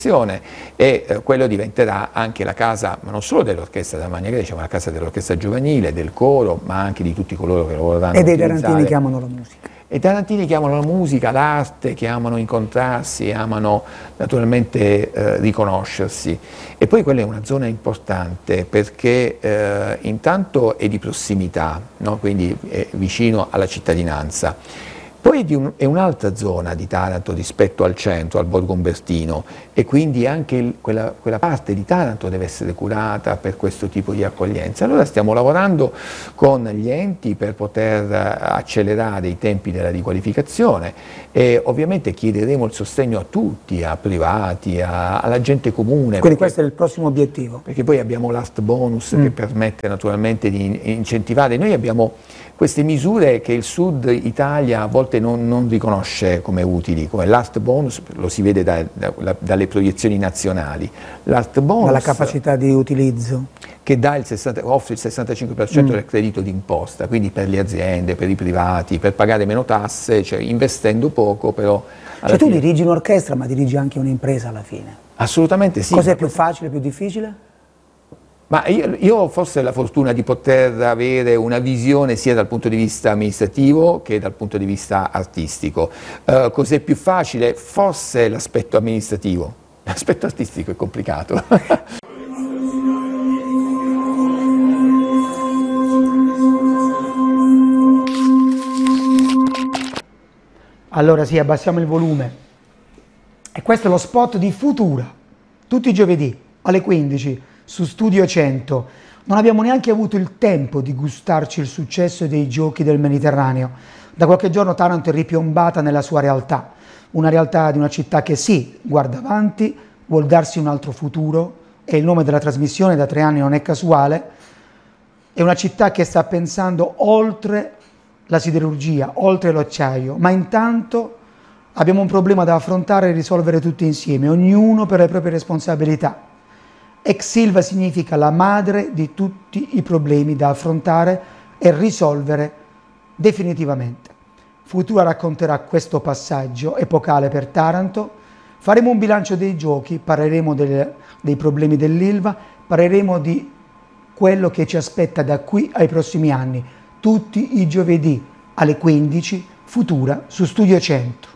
e quello diventerà anche la casa, ma non solo dell'orchestra della Magna Grecia, ma la casa dell'orchestra giovanile, del coro, ma anche di tutti coloro che lo vorranno E dei tarantini che amano la musica. E i tarantini che amano la musica, l'arte, che amano incontrarsi, amano naturalmente riconoscersi. E poi quella è una zona importante perché intanto è di prossimità, no? Quindi è vicino alla cittadinanza. Poi è un'altra zona di Taranto rispetto al centro, al Borgo Umbertino, e quindi anche quella parte di Taranto deve essere curata per questo tipo di accoglienza. Allora stiamo lavorando con gli enti per poter accelerare i tempi della riqualificazione e ovviamente chiederemo il sostegno a tutti, a privati, alla gente comune. Quindi questo è il prossimo obiettivo. Perché poi abbiamo l'Art Bonus che permette naturalmente di incentivare. Noi abbiamo queste misure che il Sud Italia a volte non riconosce come utili, come l'Art Bonus, lo si vede dalle proiezioni nazionali. L'Art Bonus, dalla capacità di utilizzo. Che offre il 65% del credito d'imposta, quindi per le aziende, per i privati, per pagare meno tasse, cioè investendo poco però... Cioè tu dirigi un'orchestra ma dirigi anche un'impresa alla fine? Assolutamente sì. Cos'è più facile, più difficile? Ma io ho forse la fortuna di poter avere una visione sia dal punto di vista amministrativo che dal punto di vista artistico. Cos'è più facile? Forse l'aspetto amministrativo. L'aspetto artistico è complicato. Allora sì, abbassiamo il volume. E questo è lo spot di Futura, tutti i giovedì alle 15 su Studio 100. Non abbiamo neanche avuto il tempo di gustarci il successo dei giochi del Mediterraneo. Da qualche giorno Taranto è ripiombata nella sua realtà, una realtà di una città che sì, guarda avanti, vuol darsi un altro futuro, e il nome della trasmissione da 3 anni non è casuale. È una città che sta pensando oltre la siderurgia, oltre l'acciaio, ma intanto abbiamo un problema da affrontare e risolvere tutti insieme, ognuno per le proprie responsabilità. Ex Silva significa la madre di tutti i problemi da affrontare e risolvere definitivamente. Futura racconterà questo passaggio epocale per Taranto, faremo un bilancio dei giochi, parleremo dei problemi dell'Ilva, parleremo di quello che ci aspetta da qui ai prossimi anni, tutti i giovedì alle 15, Futura su Studio 100.